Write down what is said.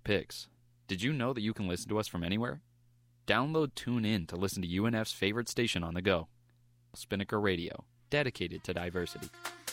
picks. Did you know that you can listen to us from anywhere? Download TuneIn to listen to UNF's favorite station on the go, Spinnaker Radio, dedicated to diversity.